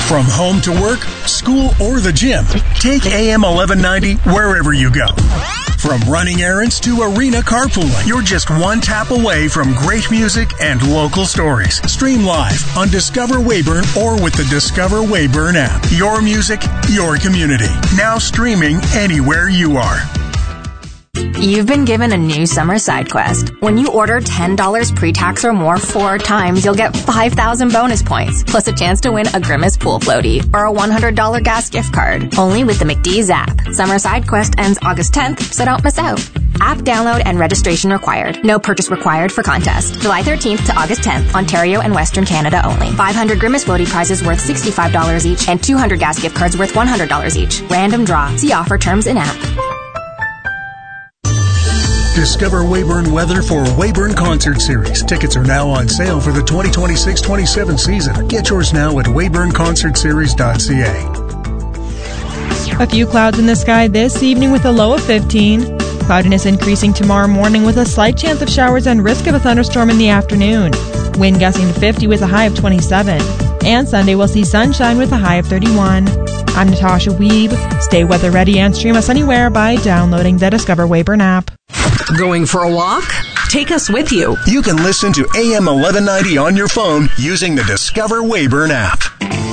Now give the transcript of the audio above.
From home to work, school, or the gym, take AM 1190 wherever you go. From running errands to arena carpooling, you're just one tap away from great music and local stories. Stream live on Discover Weyburn or with the Discover Weyburn app. Your music, your community. Now streaming anywhere you are. You've been given a new summer side quest. When you order $10 pre-tax or more 4 times, you'll get 5,000 bonus points, plus a chance to win a Grimace pool floaty or a $100 gas gift card. Only with the McDee's app. Summer side quest ends August 10th, so don't miss out. App download and registration required. No purchase required for contest. July 13th to August 10th, Ontario and Western Canada only. 500 Grimace floaty prizes worth $65 each and 200 gas gift cards worth $100 each. Random draw. See offer terms in app. Discover Weyburn weather for Weyburn Concert Series. Tickets are now on sale for the 2026-27 season. Get yours now at weyburnconcertseries.ca. A few clouds in the sky this evening with a low of 15. Cloudiness increasing tomorrow morning with a slight chance of showers and risk of a thunderstorm in the afternoon. Wind gusting to 50 with a high of 27. And Sunday we'll see sunshine with a high of 31. I'm Natasha Weeb. Stay weather ready and stream us anywhere by downloading the Discover Weyburn app. Going for a walk? Take us with you. You can listen to AM 1190 on your phone using the Discover Weyburn app.